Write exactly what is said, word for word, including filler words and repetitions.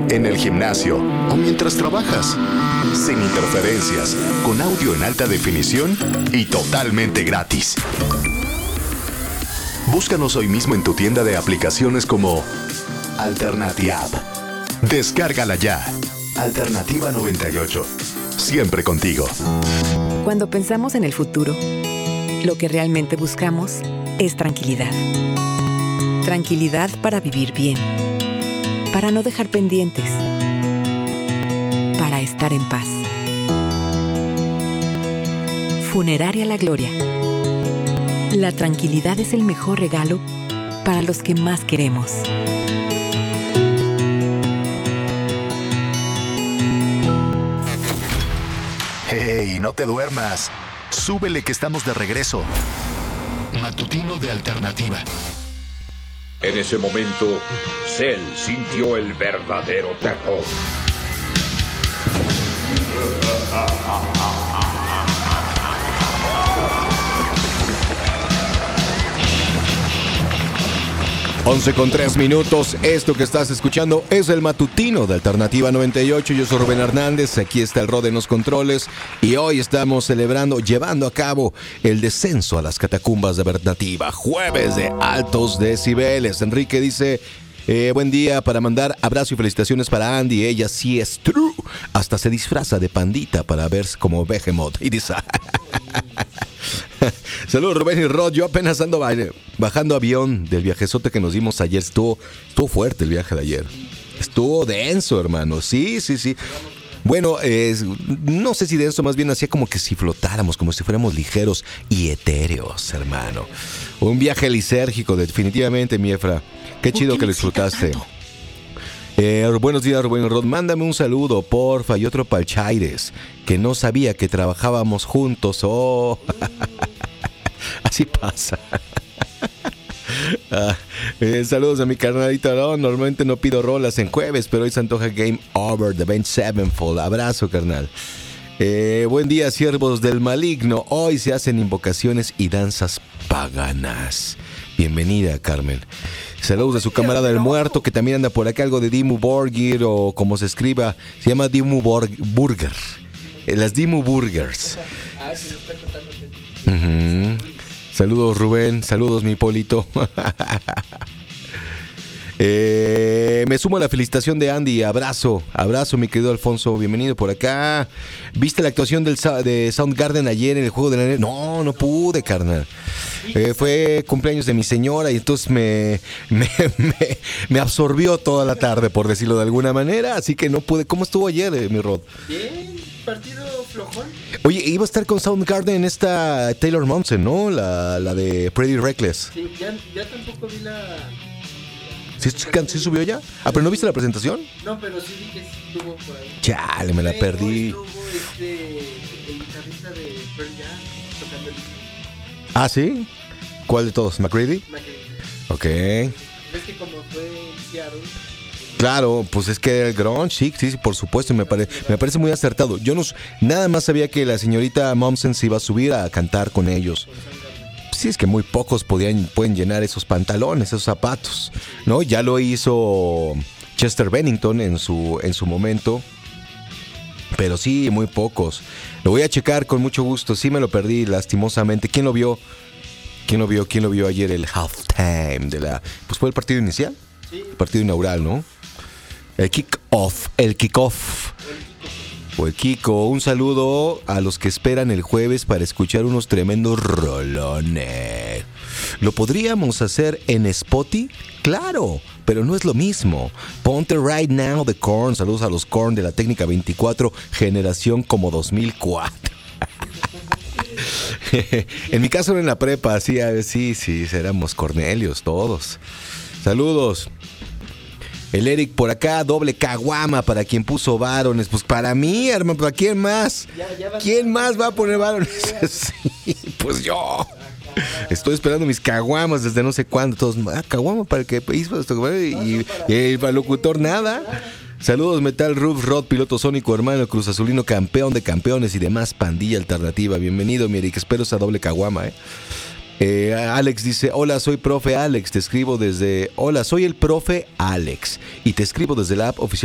en el gimnasio o mientras trabajas. Sin interferencias, con audio en alta definición y totalmente gratis. Búscanos hoy mismo en tu tienda de aplicaciones como Alternativa. Descárgala ya. Alternativa noventa y ocho. Siempre contigo. Cuando pensamos en el futuro, lo que realmente buscamos es tranquilidad. Tranquilidad para vivir bien. Para no dejar pendientes. Para estar en paz. Funeraria La Gloria. La tranquilidad es el mejor regalo para los que más queremos. ¡Hey, no te duermas! Súbele que estamos de regreso. Matutino de Alternativa. En ese momento, Cell sintió el verdadero terror. once con tres minutos, esto que estás escuchando es el matutino de Alternativa noventa y ocho. Yo soy Rubén Hernández, aquí está el Rod en los controles y hoy estamos celebrando, llevando a cabo el descenso a las catacumbas de Alternativa, jueves de altos decibeles. Enrique dice, eh, buen día, para mandar abrazo y felicitaciones para Andy, ella sí es true, hasta se disfraza de pandita para verse como Behemoth y dice... Saludos Rubén y Rod, yo apenas ando bajando avión del viajezote que nos dimos ayer. Estuvo, estuvo fuerte el viaje de ayer. Estuvo denso, hermano. Sí, sí, sí. Bueno, eh, no sé si denso, más bien hacía como que si flotáramos, como si fuéramos ligeros y etéreos, hermano. Un viaje lisérgico, definitivamente, mi Efra. Qué chido que lo disfrutaste. Eh, buenos días, Rubén y Rod. Mándame un saludo, porfa, y otro pa'l Chaires, que no sabía que trabajábamos juntos. Oh, así pasa. ah, eh, saludos a mi carnalito. No, normalmente no pido rolas en jueves, pero hoy se antoja Game Over de Avenged Sevenfold. Abrazo, carnal. Eh, buen día, siervos del maligno. Hoy se hacen invocaciones y danzas paganas. Bienvenida, Carmen. Saludos a su camarada el muerto, que también anda por acá, algo de Dimmu Borgir, o como se escriba, se llama Dimmu Borg- Burger. Eh, las Dimmu Burgers. Uh-huh. Saludos, Rubén. Saludos, mi Polito. eh, me sumo a la felicitación de Andy. Abrazo, abrazo, mi querido Alfonso. Bienvenido por acá. ¿Viste la actuación del, de Soundgarden ayer en el juego de la nieve? No, no pude, carnal. Eh, fue cumpleaños de mi señora y entonces me, me, me, me absorbió toda la tarde, por decirlo de alguna manera, así que no pude. ¿Cómo estuvo ayer, eh, mi Rod? Bien, partido flojón. Oye, iba a estar con Soundgarden esta Taylor Momsen, ¿no? La, la de Pretty Reckless. Sí, ya, ya tampoco vi la... ¿Sí, ¿Sí subió ya? Ah, ¿pero no viste la presentación? No, pero sí vi que estuvo por ahí. Chale, me la Eh, perdí. Estuvo este, el guitarrista de Pearl Jam tocando el disco. ¿Ah, sí? ¿Cuál de todos? ¿McCready? McCready. Ok. Es que como fue en Seattle... Claro, pues es que el grunge, sí, sí, sí, por supuesto, me, pare, me parece muy acertado. Yo no, nada más sabía que la señorita Momsen se iba a subir a cantar con ellos. Sí, es que muy pocos podían, pueden llenar esos pantalones, esos zapatos, ¿no? Ya lo hizo Chester Bennington en su, en su momento, pero sí, muy pocos. Lo voy a checar con mucho gusto, sí me lo perdí lastimosamente. ¿Quién lo vio? ¿Quién lo vio? ¿Quién lo vio ayer el halftime de la... Pues fue el partido inicial, Sí. el partido inaugural, ¿no? El kick-off, el kick-off. O el Kiko, un saludo a los que esperan el jueves para escuchar unos tremendos rolones. ¿Lo podríamos hacer en Spotify? Claro, pero no es lo mismo. Ponte Right Now de Korn. Saludos a los Korn de la Técnica veinticuatro, generación como dos mil cuatro. En mi caso en la prepa, sí, sí, sí, éramos Cornelios todos. Saludos. El Eric por acá, doble caguama para quien puso varones. Pues para mí, hermano, ¿para quién más? Ya, ya va ¿Quién a... más va a poner varones? Sí, pues yo. Estoy esperando mis caguamas desde no sé cuándo. Todos, ah, caguama para el que hizo esto. Y, y el locutor, nada. Saludos, Metal Roof, Rod, piloto sónico, hermano Cruz Azulino, campeón de campeones y demás, pandilla alternativa. Bienvenido, mi Eric. Espero esa doble caguama, ¿eh? Eh, Alex dice, hola, soy profe Alex, te escribo desde... Hola, soy el profe Alex y te escribo desde la app oficial